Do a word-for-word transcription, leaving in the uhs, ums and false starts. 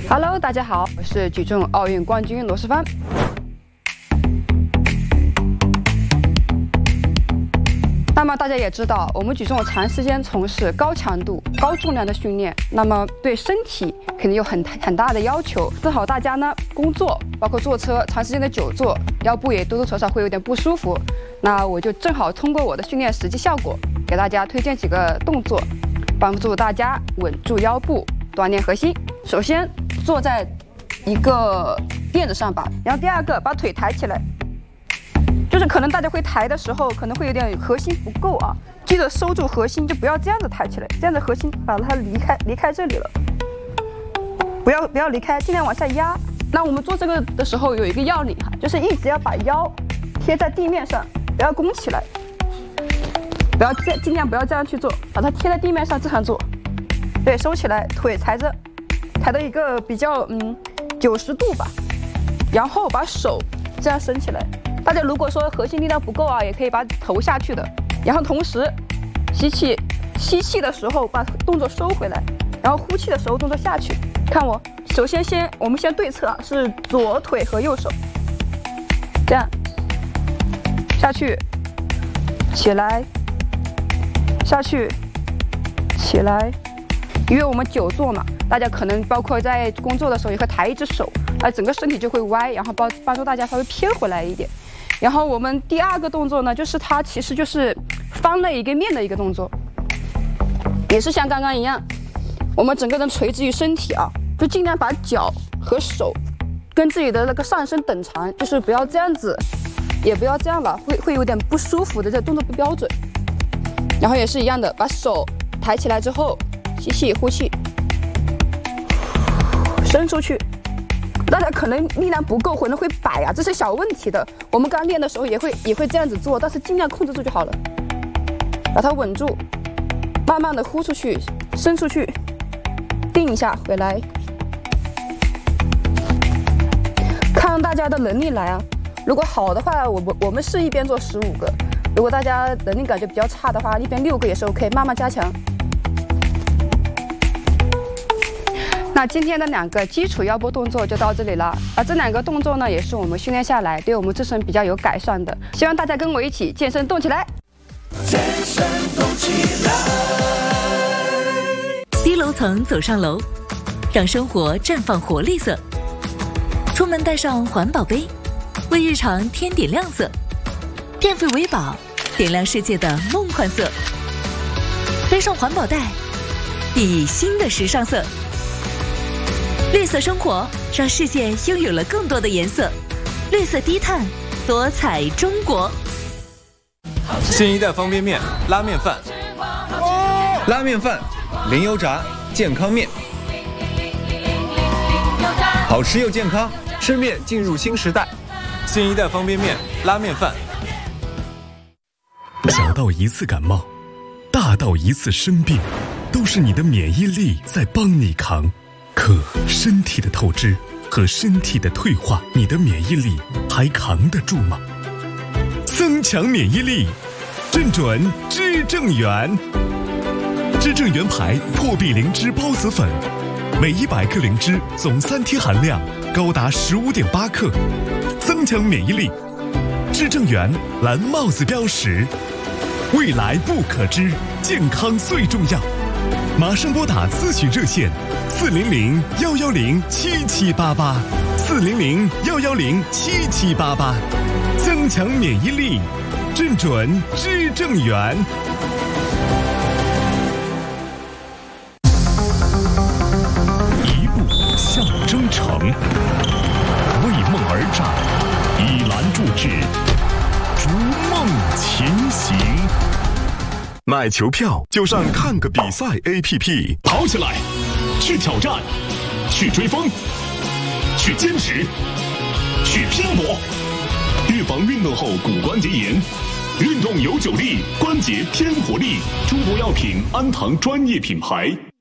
Hello， 大家好，我是举重奥运冠军罗诗帆。那么大家也知道，我们举重长时间从事高强度、高重量的训练，那么对身体肯定有很很大的要求。正好大家呢工作，包括坐车长时间的久坐，腰部也多多少少会有点不舒服。那我就正好通过我的训练实际效果，给大家推荐几个动作，帮助大家稳住腰部，锻炼核心。首先坐在一个垫子上吧，然后第二个把腿抬起来。 就是可能大家会抬的时候，可能会有点核心不够啊，记得收住核心，就不要这样子抬起来，这样子核心把它离开离开这里了，不要不要离开，尽量往下压。那我们做这个的时候有一个要领哈，就是一直要把腰贴在地面上，不要弓起来，不要这尽量不要这样去做，把它贴在地面上这样做。对，收起来，腿抬着，抬到一个比较嗯九十度吧，然后把手这样伸起来。 大家如果说核心力量不够啊，也可以把头下去的，然后同时吸气，吸气的时候把动作收回来，然后呼气的时候动作下去。看我，首先先我们先对侧啊，是左腿和右手，这样下去，起来，下去，起来。因为我们久坐嘛，大家可能包括在工作的时候也会抬一只手，啊，整个身体就会歪，然后帮帮助大家稍微偏回来一点。 然后我们第二个动作呢，就是它其实就是翻了一个面的一个动作，也是像刚刚一样，我们整个人垂直于身体啊，就尽量把脚和手跟自己的那个上身等长，就是不要这样子，也不要这样了，会会有点不舒服的，这动作不标准。然后也是一样的，把手抬起来之后，吸气呼气，伸出去。 大家可能力量不够，可能会摆啊，这是小问题的。我们刚练的时候也会也会这样子做，但是尽量控制住就好了。把它稳住，慢慢的呼出去，伸出去，定一下回来。看大家的能力来啊，如果好的话，我们我们是一边做十五个；如果大家能力感觉比较差的话，一边六个也是 OK， 慢慢加强。 那今天的两个基础腰部动作就到这里了，而这两个动作呢，也是我们训练下来对我们自身比较有改善的。希望大家跟我一起健身动起来， 健身动起来。 低楼层走上楼，让生活绽放活力色。出门带上环保杯，为日常添点亮色。电费为宝，点亮世界的梦幻色。背上环保袋，熠熠新的时尚色。 绿色生活，让世界拥有了更多的颜色。绿色低碳，多彩中国。 新一代方便面拉面饭， 拉面饭，零油炸，健康面，好吃又健康，吃面进入新时代。 新一代方便面拉面饭。 小到一次感冒，大到一次生病，都是你的免疫力在帮你扛。 可身体的透支和身体的退化，你的免疫力还扛得住吗？增强免疫力，正准知正元。知正元牌破壁灵芝孢子粉，每一百克灵芝总三萜含量高达十五点八克，增强免疫力。知正元蓝帽子标识，未来不可知，健康最重要。马上拨打咨询热线。 四零零幺幺零七七八八，四零零幺幺零七七八八，增强免疫力，正准知正元。一步向征程，为梦而战，以栏筑志，逐梦前行。 买球票就上看个比赛 A P P， 跑起来！ 去挑战，去追风，去坚持，去拼搏，预防运动后骨关节炎。运动有九力，关节添活力。中国药品安堂专业品牌。